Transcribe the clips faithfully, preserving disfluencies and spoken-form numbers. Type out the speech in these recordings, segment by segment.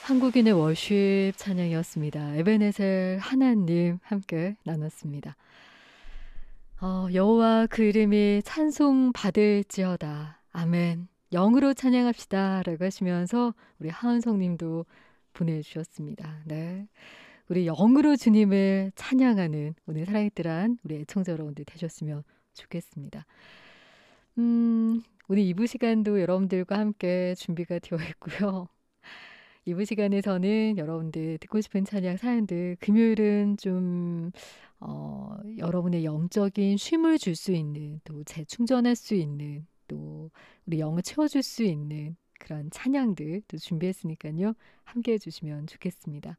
한국인의 월십 찬양이었습니다. 에베네셀 하나님 함께 나눴습니다. 어, 여호와 그 이름이 찬송 받을지어다. 아멘. 영으로 찬양합시다. 라고 하시면서 우리 하은성 님도 보내주셨습니다. 네. 우리 영으로 주님을 찬양하는 오늘 사랑했더란 우리 애청자 여러분들 되셨으면 좋겠습니다. 음, 오늘 이 부 시간도 여러분들과 함께 준비가 되어 있고요. 이 부 시간에서는 여러분들 듣고 싶은 찬양 사연들, 금요일은 좀 어, 여러분의 영적인 쉼을 줄 수 있는, 또 재충전할 수 있는, 또 우리 영을 채워줄 수 있는 그런 찬양들 또 준비했으니까요. 함께 해주시면 좋겠습니다.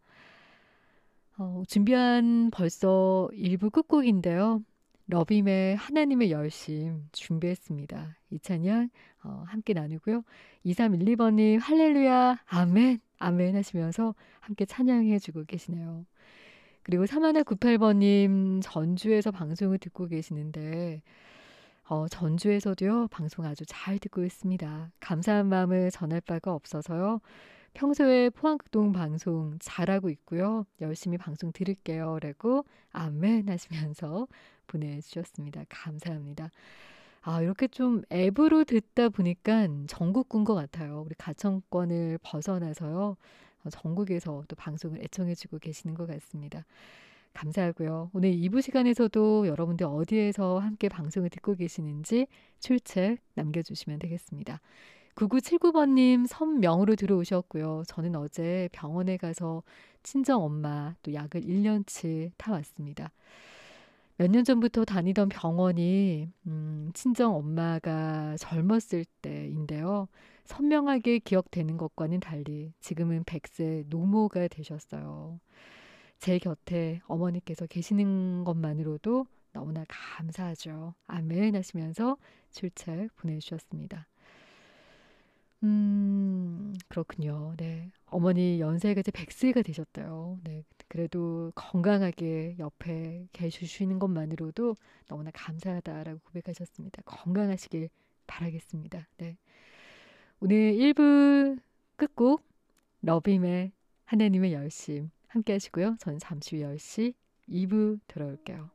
어, 준비한 벌써 일 부 끝곡인데요. 러빔의 하나님의 열심 준비했습니다. 이 찬양 어, 함께 나누고요. 이삼일이 번님 할렐루야 아멘 아멘 하시면서 함께 찬양해주고 계시네요. 그리고 삼일구팔 번님 전주에서 방송을 듣고 계시는데 어, 전주에서도요 방송 아주 잘 듣고 있습니다. 감사한 마음을 전할 바가 없어서요. 평소에 포항극동 방송 잘하고 있고요. 열심히 방송 들을게요. 라고 아멘 하시면서 보내주셨습니다. 감사합니다. 아, 이렇게 좀 앱으로 듣다 보니까 전국군 것 같아요. 우리 가청권을 벗어나서요. 어, 전국에서 또 방송을 애청해주고 계시는 것 같습니다. 감사하고요. 오늘 이 부 시간에서도 여러분들 어디에서 함께 방송을 듣고 계시는지 출첵 남겨주시면 되겠습니다. 구구칠구 번님 선명으로 들어오셨고요. 저는 어제 병원에 가서 친정엄마 또 약을 일 년치 타왔습니다. 몇 년 전부터 다니던 병원이 음, 친정엄마가 젊었을 때인데요. 선명하게 기억되는 것과는 달리 지금은 백 세 노모가 되셨어요. 제 곁에 어머니께서 계시는 것만으로도 너무나 감사하죠. 아멘 하시면서 출첵 보내주셨습니다. 음, 그렇군요. 네. 어머니 연세가 이제 백 세가 되셨대요. 네. 그래도 건강하게 옆에 계시는 것만으로도 너무나 감사하다라고 고백하셨습니다. 건강하시길 바라겠습니다. 네. 오늘 일 부 끝곡 러빔의 하나님의 열심 함께 하시고요. 저는 잠시 후 열 시 이 부 돌아올게요.